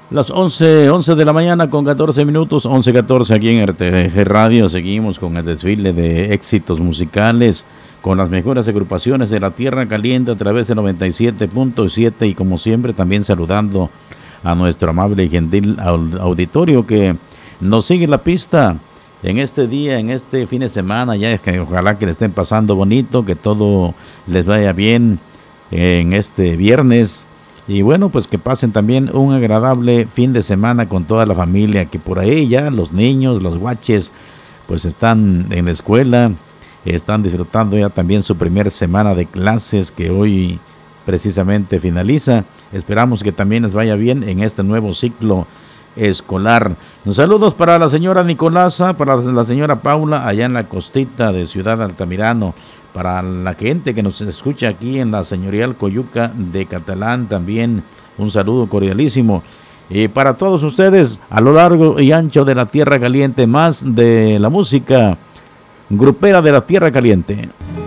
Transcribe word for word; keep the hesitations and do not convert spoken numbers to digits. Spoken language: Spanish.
Las once, once de la mañana con catorce minutos, once catorce aquí en R T G Radio. Seguimos con el desfile de éxitos musicales con las mejores agrupaciones de la Tierra Caliente a través de noventa y siete punto siete y como siempre también saludando a nuestro amable y gentil auditorio que nos sigue la pista en este día, en este fin de semana. Ya es que ojalá que le estén pasando bonito, que todo les vaya bien en este viernes. Y bueno, pues que pasen también un agradable fin de semana con toda la familia, que por ahí ya los niños, los guaches, pues están en la escuela, están disfrutando ya también su primera semana de clases que hoy precisamente finaliza. Esperamos que también les vaya bien en este nuevo ciclo escolar. Saludos para la señora Nicolasa, para la señora Paula, allá en la costita de Ciudad Altamirano, para la gente que nos escucha aquí en la señorial Coyuca de Catalán, también un saludo cordialísimo. Y para todos ustedes, a lo largo y ancho de la Tierra Caliente, más de la música grupera de la Tierra Caliente.